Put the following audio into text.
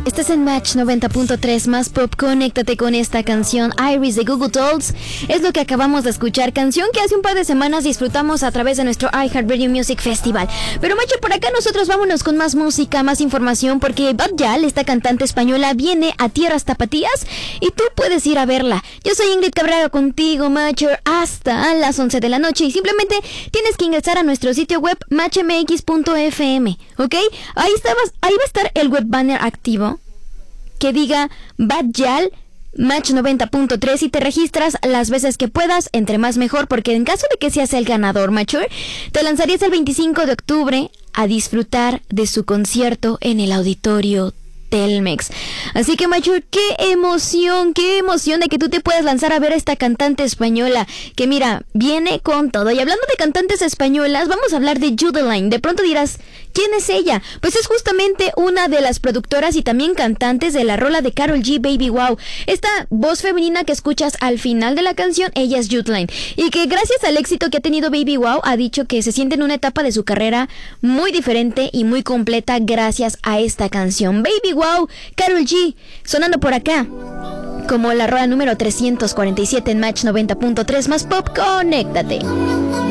Estás en Match 90.3 más pop. Conéctate con esta canción Iris de Goo Goo Dolls. Es lo que acabamos de escuchar, canción que hace un par de semanas disfrutamos a través de nuestro iHeartRadio Music Festival. Pero macho, por acá nosotros vámonos con más música, más información, porque Bad Gyal, esta cantante española, viene a tierras tapatías y tú puedes ir a verla. Yo soy Ingrid Cabrera contigo, macho, hasta las 11 de la noche, y simplemente tienes que ingresar a nuestro sitio web matchmx.fm, ¿ok? Ahí va a estar el web banner activo que diga Bad Gyal Match 90.3 y te registras las veces que puedas, entre más mejor, porque en caso de que seas el ganador, macho, te lanzarías el 25 de octubre a disfrutar de su concierto en el Auditorio Telmex. Así que, macho, qué emoción de que tú te puedas lanzar a ver a esta cantante española, que mira, viene con todo. Y hablando de cantantes españolas, vamos a hablar de Judeline. De pronto dirás, ¿quién es ella? Pues es justamente una de las productoras y también cantantes de la rola de Karol G, Baby Wow. Esta voz femenina que escuchas al final de la canción, ella es Judeline, y que gracias al éxito que ha tenido Baby Wow, ha dicho que se siente en una etapa de su carrera muy diferente y muy completa gracias a esta canción. Baby Wow, Karol G, sonando por acá como la rola número 347 en Match 90.3 más pop. Conéctate.